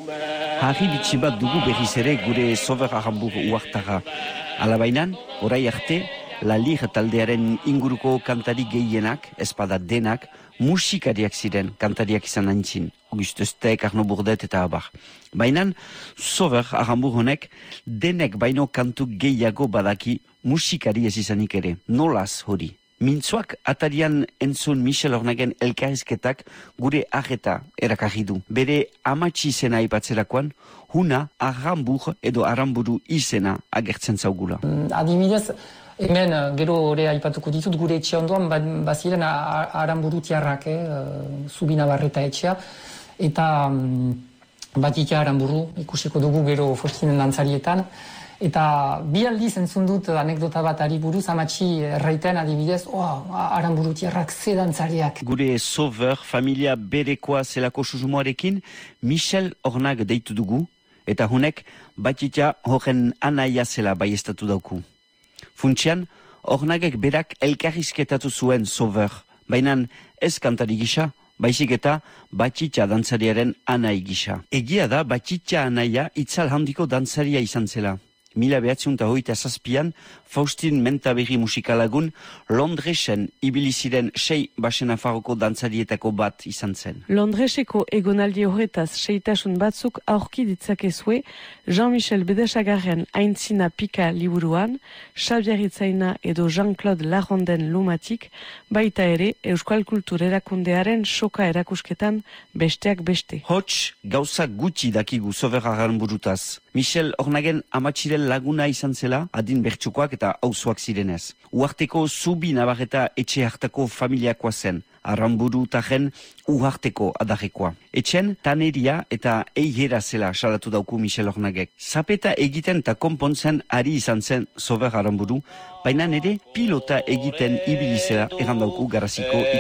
Harri bitxi bat dugu berriz ere gure Sober Arambur uartara. Alabainan, orai arte, Lalir taldearen inguruko kantari gehienak, espada denak, musikariak ziren kantariak izan aintzin. Auguste Stek, Arno Burdet eta abar. Bainan, Sober Arambur honek denek baino kantu gehiago badaki musikari ez izanik ere. Nolaz hori? Mintzoak atarian entzun Michel Ornagen elkarrizketak gure arreta erakarri du. Bere amatxi izena aipatzerakoan, huna Arambur edo Aramburu izena agertzen zaugula. Adibidez, hemen gero ere aipatuko ditut gure etxe ondoan baziren Aramburutiarrak, Zubina Barreta etxea, eta Batika Aramburu ikusiko dugu gero Faustinen dantzarietan. Eta bi aldiz entzun dut anekdota bat ari buruz, amatxi erraiten adibidez, Aramburutiarrak ze dantzariak. Gure Sober familia berekoa zelako susmoarekin Michel Ornag deitu dugu, eta honek Batika horren anaia zela baiestatu dauku. Funtsean, Ornagek berak elkarrizketatu zuen Sober, baina ez kantari gisa, baizik eta Batika dantzariaren anai gisa. Egia da Batika anaia itzal handiko dantzaria izan zela. 1927an Faustin Mentaberri musikalagun Londresen ibili ziren 6 Basenafarroko dantzarietako bat izan zen. Londreseko egonaldi horretaz seitasun batzuk aurki ditzakezue Jean-Michel Bedesagarren aintzina pika liburuan, Xavier Itzaina edo Jean-Claude Larronden lumatik, baita ere Euskal Kultur Erakundearen soka erakusketan besteak beste. Hots, gauza gutxi dakigu Sober Aramburutaz. Michel Ornagen amatxiren laguna izan zela, adin bertsukoak eta auzoak zirenez. Uarteko Zubi Navarreta etxe hartako familiakoa zen, Aramburu tajen uharteko adarrekoa. Etxen, taneria eta eihera zela salatu dauku Michel Ornagek. Zapeta egiten eta konpontzen ari izan zen Sober Aramburu, baina nere pilota egiten ibili zela errandauku Garaziko